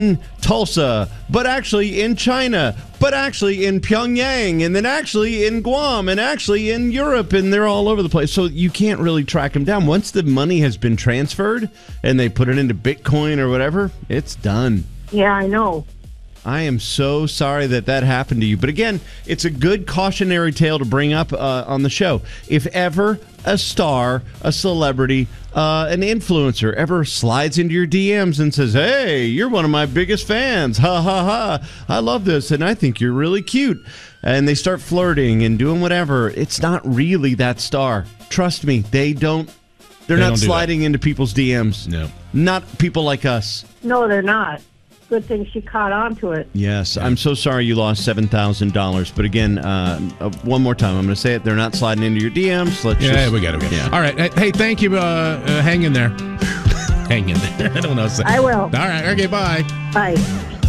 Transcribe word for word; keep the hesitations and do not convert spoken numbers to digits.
Tulsa, but actually in China, but actually in Pyongyang, and then actually in Guam, and actually in Europe, and they're all over the place. So you can't really track them down. Once the money has been transferred and they put it into Bitcoin or whatever, it's done. Yeah, I know. I am so sorry that that happened to you. But again, it's a good cautionary tale to bring up uh, on the show. If ever a star, a celebrity, uh, an influencer ever slides into your D Ms and says, hey, you're one of my biggest fans. Ha, ha, ha. I love this, and I think you're really cute. And they start flirting and doing whatever. It's not really that star. Trust me, they don't. They're They not don't do sliding that. into people's D Ms. No. Not people like us. No, they're not. Good thing she caught on to it. Yes, I'm so sorry you lost seven thousand dollars. But again, uh, uh, one more time, I'm going to say it. They're not sliding into your D Ms. Let's Yeah, just, we got it. We got it. Yeah. All right. Hey, thank you. Uh, uh, hang in there. hang in there. I don't know. I will. All right. Okay, bye. Bye.